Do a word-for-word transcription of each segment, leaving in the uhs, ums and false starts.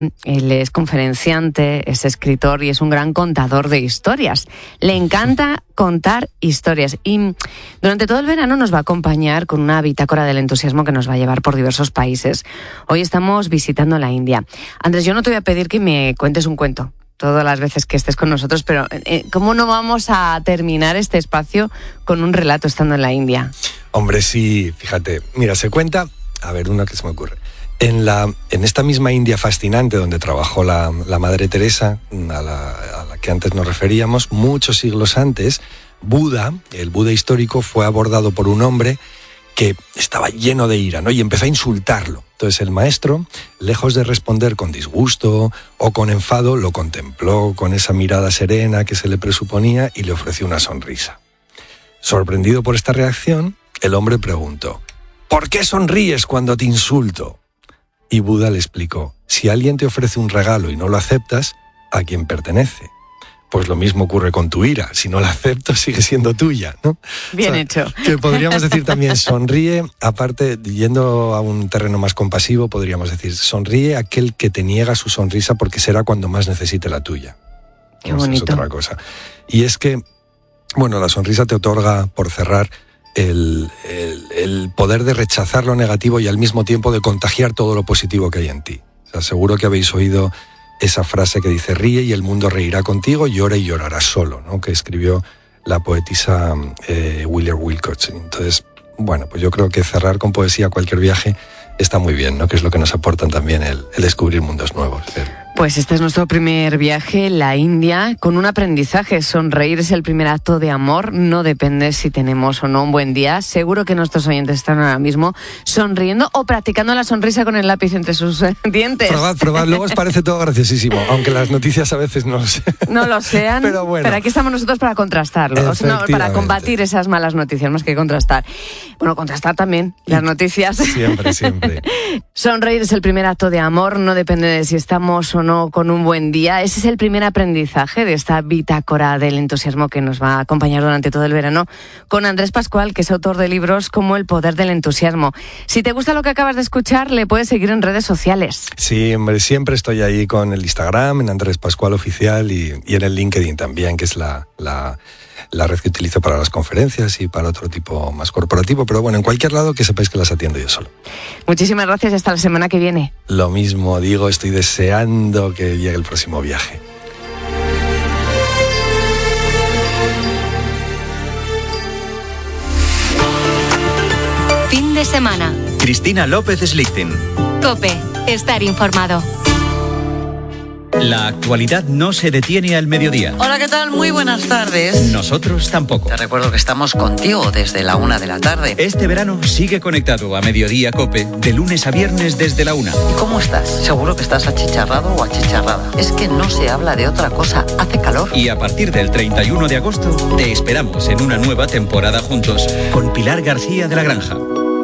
Él es conferenciante, es escritor y es un gran contador de historias. Le encanta contar historias y durante todo el verano nos va a acompañar con una bitácora del entusiasmo que nos va a llevar por diversos países. Hoy estamos visitando la India. Andrés, yo no te voy a pedir que me cuentes un cuento todas las veces que estés con nosotros, pero eh, ¿cómo no vamos a terminar este espacio con un relato estando en la India? Hombre, sí, fíjate. Mira, se cuenta, a ver, una que se me ocurre. En, la, en esta misma India fascinante donde trabajó la, la Madre Teresa, a la, a la que antes nos referíamos, muchos siglos antes, Buda, el Buda histórico, fue abordado por un hombre que estaba lleno de ira, ¿no? Y empezó a insultarlo. Entonces el maestro, lejos de responder con disgusto o con enfado, lo contempló con esa mirada serena que se le presuponía y le ofreció una sonrisa. Sorprendido por esta reacción, el hombre preguntó: ¿por qué sonríes cuando te insulto? Y Buda le explicó: si alguien te ofrece un regalo y no lo aceptas, ¿a quién pertenece? Pues lo mismo ocurre con tu ira. Si no la acepto, sigue siendo tuya, ¿no? Bien o sea, hecho. Que podríamos decir también, sonríe, aparte, yendo a un terreno más compasivo, podríamos decir, sonríe aquel que te niega su sonrisa porque será cuando más necesite la tuya. Qué no, bonito. Es otra cosa. Y es que, bueno, la sonrisa te otorga, por cerrar, El, el, el poder de rechazar lo negativo y al mismo tiempo de contagiar todo lo positivo que hay en ti. O sea, seguro que habéis oído esa frase que dice: ríe y el mundo reirá contigo, llora y llorarás solo, ¿no? Que escribió la poetisa eh, William Wilcox. Entonces, bueno, pues yo creo que cerrar con poesía cualquier viaje está muy bien, ¿no? Que es lo que nos aportan también el, el descubrir mundos nuevos. El, Pues este es nuestro primer viaje, la India, con un aprendizaje. Sonreír es el primer acto de amor, no depende si tenemos o no un buen día. Seguro que nuestros oyentes están ahora mismo sonriendo o practicando la sonrisa con el lápiz entre sus eh, dientes. Probad, probad, luego os parece todo graciosísimo, aunque las noticias a veces no lo sean. No lo sean, pero, bueno. pero aquí estamos nosotros para contrastarlo, o sea, no, para combatir esas malas noticias, más que contrastar. Bueno, contrastar también las noticias. Siempre, siempre. Sonreír es el primer acto de amor, no depende de si estamos o no con un buen día. Ese es el primer aprendizaje de esta bitácora del entusiasmo que nos va a acompañar durante todo el verano con Andrés Pascual, que es autor de libros como El poder del entusiasmo. Si te gusta lo que acabas de escuchar, le puedes seguir en redes sociales. Sí, hombre, siempre estoy ahí con el Instagram, en Andrés Pascual Oficial y, y en el LinkedIn también, que es la, la, la red que utilizo para las conferencias y para otro tipo más corporativo. Pero bueno, en cualquier lado que sepáis que las atiendo yo solo. Muchísimas gracias y hasta la semana que viene. Lo mismo digo, estoy deseando que llegue el próximo viaje. Fin de semana. Cristina López Slichting. COPE. Estar informado. La actualidad no se detiene al mediodía. Hola, ¿qué tal? Muy buenas tardes. Nosotros tampoco. Te recuerdo que estamos contigo desde la una de la tarde. Este verano sigue conectado a Mediodía COPE, de lunes a viernes desde la una. ¿Y cómo estás? Seguro que estás achicharrado o achicharrada. Es que no se habla de otra cosa. Hace calor. Y a partir del treinta y uno de agosto, te esperamos en una nueva temporada juntos, con Pilar García de la Granja.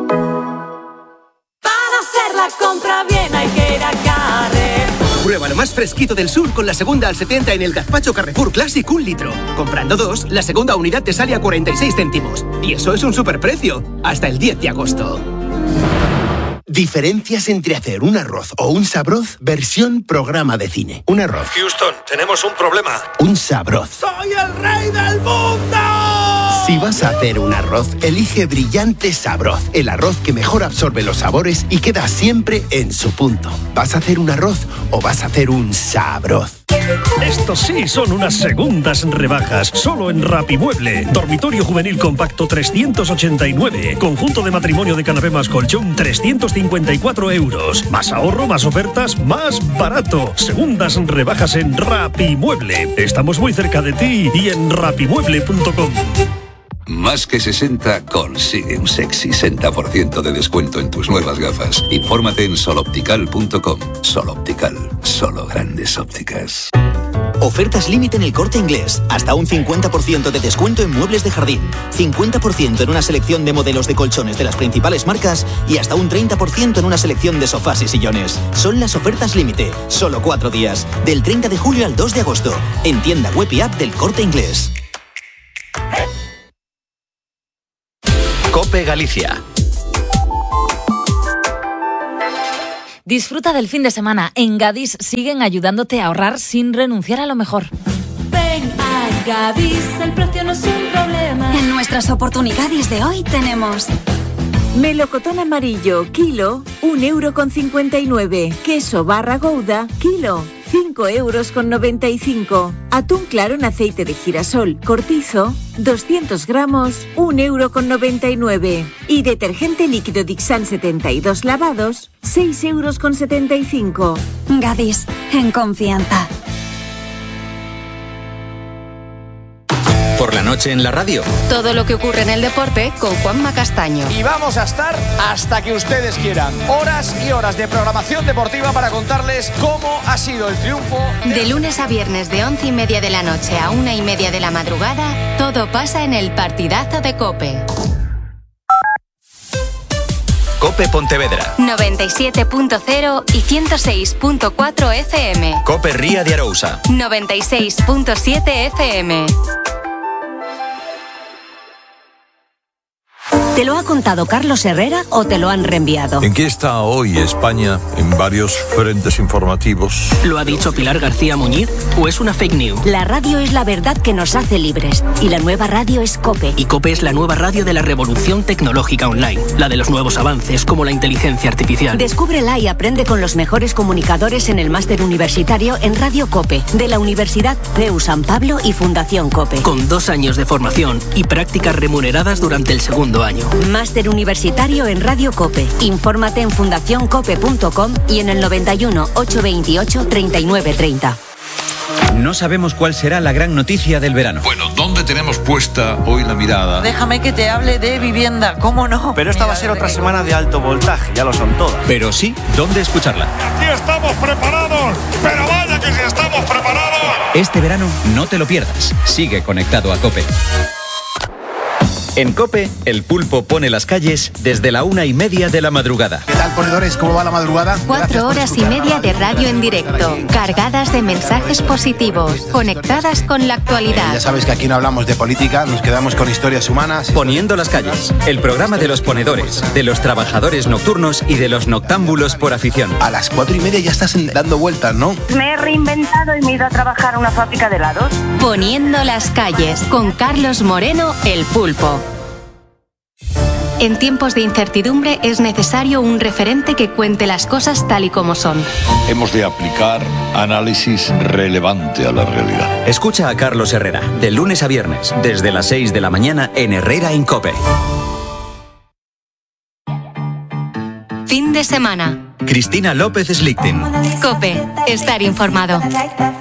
Para hacer la compra bien hay que ir a Carrefour. Prueba lo más fresquito del sur con la segunda al setenta en el gazpacho Carrefour Classic un litro. Comprando dos, la segunda unidad te sale a cuarenta y seis céntimos. Y eso es un superprecio. Hasta el diez de agosto. Diferencias entre hacer un arroz o un sabroz, versión programa de cine. Un arroz. Houston, tenemos un problema. Un sabroz. ¡Soy el rey del mundo! Si vas a hacer un arroz, elige Brillante Sabroz, el arroz que mejor absorbe los sabores y queda siempre en su punto. ¿Vas a hacer un arroz o vas a hacer un sabroz? Estos sí son unas segundas rebajas, solo en Rapimueble. Dormitorio juvenil compacto trescientos ochenta y nueve. Conjunto de matrimonio de canapé más colchón trescientos cincuenta y cuatro euros. Más ahorro, más ofertas, más barato. Segundas rebajas en Rapimueble. Estamos muy cerca de ti y en rapimueble punto com. Más que sesenta consigue un sexy sesenta por ciento de descuento en tus nuevas gafas. Infórmate en soloptical punto com. Sol Optical, solo grandes ópticas. Ofertas límite en El Corte Inglés. Hasta un cincuenta por ciento de descuento en muebles de jardín. cincuenta por ciento en una selección de modelos de colchones de las principales marcas y hasta un treinta por ciento en una selección de sofás y sillones. Son las ofertas límite. Solo cuatro días. Del treinta de julio al dos de agosto. En tienda web y app del Corte Inglés. COPE Galicia. Disfruta del fin de semana. En Gadis siguen ayudándote a ahorrar sin renunciar a lo mejor. Ven a Gadis, el precio no es un problema. En nuestras oportunidades de hoy tenemos... melocotón amarillo, kilo, un euro con cincuenta y nueve. Queso barra Gouda, kilo, cinco euros con noventa y cinco. Atún claro en aceite de girasol, cortizo, doscientos gramos, un euro con noventa y nueve. Y detergente líquido Dixan setenta y dos lavados, seis euros con setenta y cinco. Gadis, en confianza. Por la noche en la radio. Todo lo que ocurre en el deporte con Juanma Castaño. Y vamos a estar hasta que ustedes quieran. Horas y horas de programación deportiva para contarles cómo ha sido el triunfo. De lunes a viernes de once y media de la noche a una y media de la madrugada, todo pasa en el partidazo de COPE. COPE Pontevedra. noventa y siete punto cero y ciento seis punto cuatro F M. COPE Ría de Arousa. noventa y seis punto siete F M. ¿Te lo ha contado Carlos Herrera o te lo han reenviado? ¿En qué está hoy España en varios frentes informativos? ¿Lo ha dicho Pilar García Muñiz o es una fake news? La radio es la verdad que nos hace libres y la nueva radio es COPE. Y COPE es la nueva radio de la revolución tecnológica online, la de los nuevos avances como la inteligencia artificial. Descúbrela y aprende con los mejores comunicadores en el máster universitario en Radio COPE de la Universidad C E U San Pablo y Fundación COPE. Con dos años de formación y prácticas remuneradas durante el segundo año. Máster universitario en Radio COPE. Infórmate en fundación cope punto com y en el noventa y uno, ochocientos veintiocho, treinta y nueve treinta. No sabemos cuál será la gran noticia del verano. Bueno, ¿dónde tenemos puesta hoy la mirada? Déjame que te hable de vivienda, ¿cómo no? Pero esta va a ser otra semana de alto voltaje, ya lo son todas. Pero sí, ¿dónde escucharla? ¡Aquí estamos preparados! ¡Pero vaya que sí estamos preparados! Este verano no te lo pierdas. Sigue conectado a COPE. En COPE, el pulpo pone las calles desde la una y media de la madrugada. ¿Qué tal, ponedores? ¿Cómo va la madrugada? Cuatro horas y media de radio en directo, cargadas de mensajes positivos, conectadas con la actualidad. Ya sabes que aquí no hablamos de política, nos quedamos con historias humanas. Poniendo las calles, el programa de los ponedores, de los trabajadores nocturnos y de los noctámbulos por afición. A las cuatro y media ya estás dando vueltas, ¿no? Me he reinventado y me he ido a trabajar a una fábrica de helados. Poniendo las calles, con Carlos Moreno, el pulpo. En tiempos de incertidumbre es necesario un referente que cuente las cosas tal y como son. Hemos de aplicar análisis relevante a la realidad. Escucha a Carlos Herrera, de lunes a viernes, desde las seis de la mañana en Herrera en COPE. Fin de semana. Cristina López Slichting. COPE, estar informado.